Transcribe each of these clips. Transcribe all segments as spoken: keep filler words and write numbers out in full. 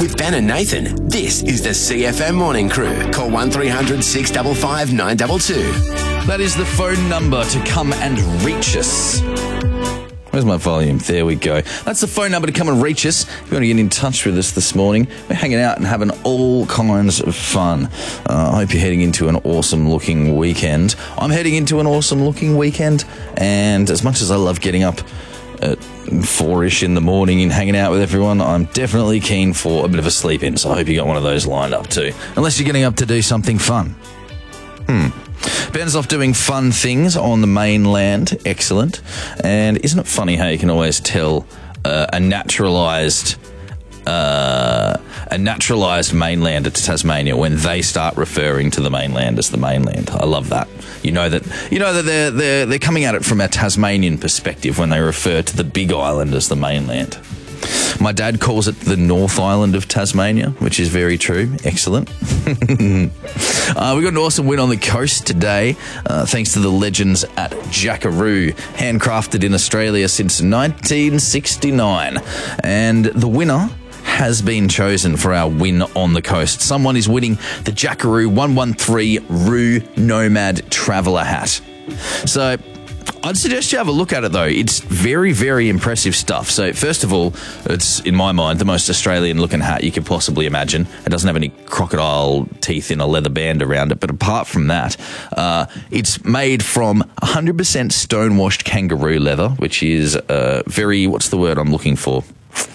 With Ben and Nathan, this is the C F M Morning Crew. Call one three hundred six five five nine two two. That is the phone number to come and reach us. Where's my volume? There we go. That's the phone number to come and reach us. If you want to get in touch with us this morning, we're hanging out and having all kinds of fun. Uh, I hope you're heading into an awesome-looking weekend. I'm heading into an awesome-looking weekend, and as much as I love getting up at four-ish in the morning and hanging out with everyone, I'm definitely keen for a bit of a sleep-in, so I hope you got one of those lined up too. Unless you're getting up to do something fun. Hmm. Ben's off doing fun things on the mainland. Excellent. And isn't it funny how you can always tell uh, a naturalised uh, a naturalised mainlander to Tasmania when they start referring to the mainland as the mainland? I love that. You know that you know that they're they're they're coming at it from a Tasmanian perspective when they refer to the Big Island as the mainland. My dad calls it the North Island of Tasmania, which is very true. Excellent. uh, we got an awesome win on the coast today, uh, thanks to the legends at Jackaroo, handcrafted in Australia since nineteen sixty-nine. And the winner has been chosen for our win on the coast. Someone is winning the Jackaroo one one three Roo Nomad Traveller hat. So I'd suggest you have a look at it, though. It's very, very impressive stuff. So, first of all, it's, in my mind, the most Australian-looking hat you could possibly imagine. It doesn't have any crocodile teeth in a leather band around it, but apart from that, uh, it's made from one hundred percent stone-washed kangaroo leather, which is uh, very, what's the word I'm looking for?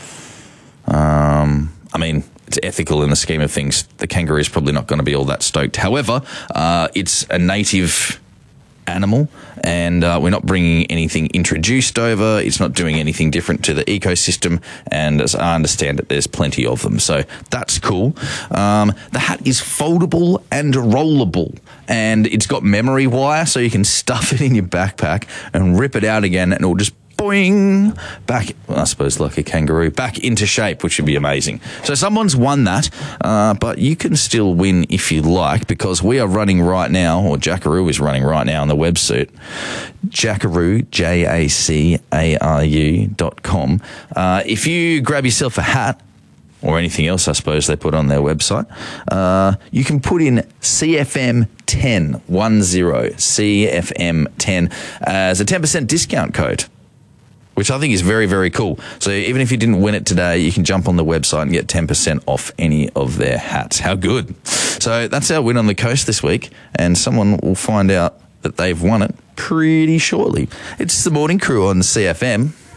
Um, I mean, it's ethical in the scheme of things. The kangaroo is probably not going to be all that stoked. However, uh, it's a native animal, and uh, we're not bringing anything introduced over. It's not doing anything different to the ecosystem, and as I understand it, there's plenty of them, so that's cool. Um, the hat is foldable and rollable, and it's got memory wire, so you can stuff it in your backpack and rip it out again, and it'll just boing, back, well, I suppose like a kangaroo, back into shape, which would be amazing. So someone's won that, uh, but you can still win if you like, because we are running right now, or Jackaroo is running right now on the website, Jackaroo, J A C A R U dot com. Uh, if you grab yourself a hat, or anything else I suppose they put on their website, uh, you can put in C F M ten, one zero, C F M ten, as a ten percent discount code, which I think is very, very cool. So even if you didn't win it today, you can jump on the website and get ten percent off any of their hats. How good. So that's our win on the coast this week, and someone will find out that they've won it pretty shortly. It's the Morning Crew on C F M.